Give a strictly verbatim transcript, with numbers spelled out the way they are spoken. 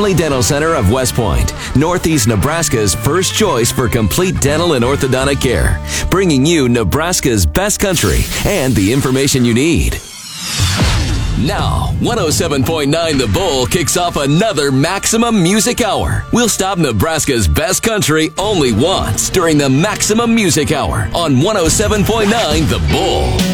Family Dental Center of West Point, Northeast Nebraska's first choice for complete dental and orthodontic care, bringing you Nebraska's best country and the information you need. Now, one oh seven point nine The Bull kicks off another Maximum Music Hour. We'll stop Nebraska's best country only once during the Maximum Music Hour on one oh seven point nine The Bull.